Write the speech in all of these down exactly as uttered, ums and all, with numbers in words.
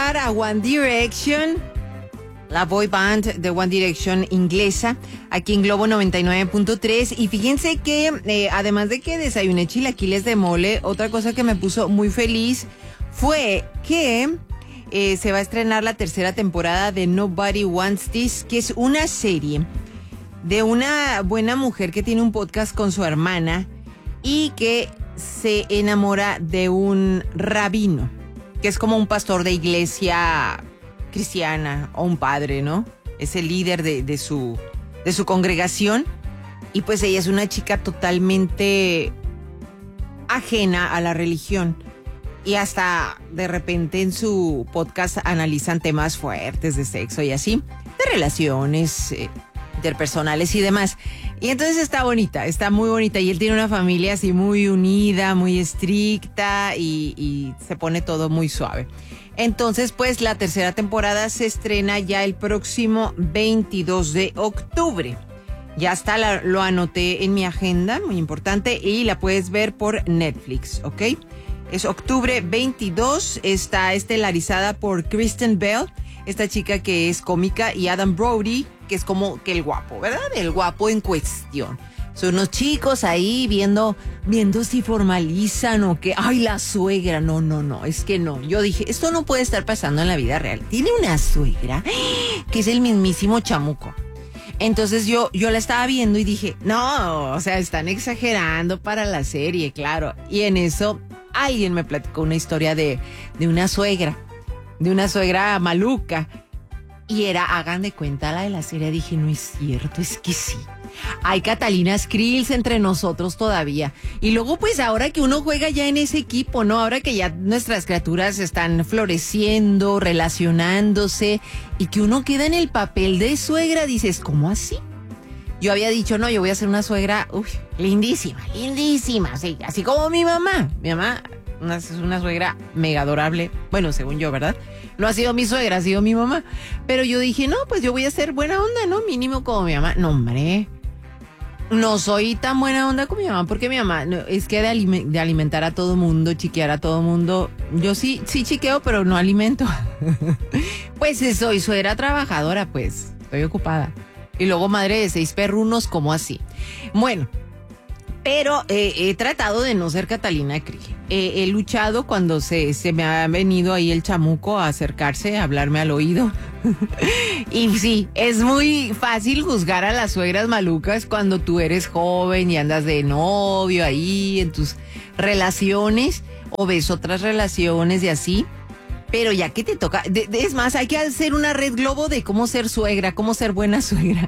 escuchar a One Direction, la boy band de One Direction inglesa, aquí en Globo noventa y nueve punto tres. Y fíjense que, eh, además de que desayuné chilaquiles de mole, otra cosa que me puso muy feliz fue que eh, se va a estrenar la tercera temporada de Nobody Wants This, que es una serie de una buena mujer que tiene un podcast con su hermana y que se enamora de un rabino, que es como un pastor de iglesia cristiana o un padre, ¿no? Es el líder de, de su de su congregación, y pues ella es una chica totalmente ajena a la religión, y hasta de repente en su podcast analizan temas fuertes de sexo y así, de relaciones eh, interpersonales y demás. Y entonces está bonita, está muy bonita, y él tiene una familia así muy unida, muy estricta, y, y se pone todo muy suave. Entonces, pues la tercera temporada se estrena ya el próximo veintidós de octubre. Ya está, la, lo anoté en mi agenda, muy importante, y la puedes ver por Netflix, ¿ok? Es octubre veintidós, está estelarizada por Kristen Bell, esta chica que es cómica, y Adam Brody, que es como que el guapo, ¿verdad? El guapo en cuestión. Son unos chicos ahí viendo, viendo si formalizan o que, ay, la suegra, no, no, no, es que no. Yo dije, esto no puede estar pasando en la vida real. Tiene una suegra que es el mismísimo chamuco. Entonces yo, yo la estaba viendo y dije, no, o sea, están exagerando para la serie, claro. Y en eso alguien me platicó una historia de, de una suegra, de una suegra maluca. Y era, hagan de cuenta, la de la serie. Dije, no es cierto, es que sí. Hay Catalinas Krills entre nosotros todavía. Y luego, pues, ahora que uno juega ya en ese equipo, ¿no? Ahora que ya nuestras criaturas están floreciendo, relacionándose, y que uno queda en el papel de suegra, dices, ¿cómo así? Yo había dicho, no, yo voy a ser una suegra, uy, lindísima, lindísima, sí, así como mi mamá. Mi mamá una, es una suegra mega adorable, bueno, según yo, ¿verdad? No ha sido mi suegra, ha sido mi mamá. Pero yo dije, no, pues yo voy a ser buena onda, ¿no? Mínimo como mi mamá. No, hombre, no soy tan buena onda como mi mamá, porque mi mamá no, es que de, aliment- de alimentar a todo mundo, chiquear a todo mundo, yo sí, sí chiqueo, pero no alimento. Pues soy suegra trabajadora, pues, estoy ocupada. Y luego madre de seis perrunos, ¿cómo así? Bueno, pero eh, he tratado de no ser Catalina Krill. Eh, he luchado cuando se, se me ha venido ahí el chamuco a acercarse, a hablarme al oído. Y sí, es muy fácil juzgar a las suegras malucas cuando tú eres joven y andas de novio ahí en tus relaciones, o ves otras relaciones y así. Pero ya que te toca, de, de, es más, hay que hacer una red globo de cómo ser suegra, cómo ser buena suegra.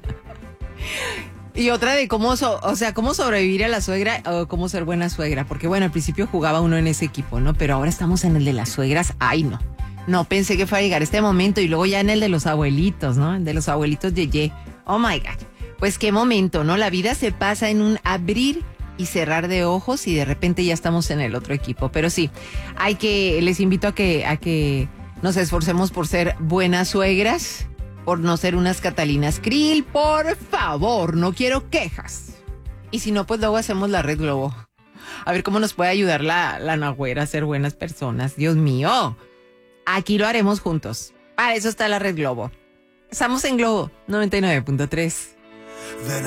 Y otra de cómo, so, o sea, cómo sobrevivir a la suegra o cómo ser buena suegra. Porque bueno, al principio jugaba uno en ese equipo, ¿no? Pero ahora estamos en el de las suegras. Ay, no. No pensé que fuera a llegar este momento. Y luego ya en el de los abuelitos, ¿no? El de los abuelitos Yeye. Oh my God. Pues qué momento, ¿no? La vida se pasa en un abrir y cerrar de ojos, y de repente ya estamos en el otro equipo. Pero sí, hay que, les invito a que, a que nos esforcemos por ser buenas suegras, por no ser unas Catalinas Krill, por favor, no quiero quejas. Y si no, pues luego hacemos la red globo. A ver cómo nos puede ayudar la, la Nagüera a ser buenas personas. Dios mío, aquí lo haremos juntos. Para eso está la red globo. Estamos en Globo noventa y nueve punto tres.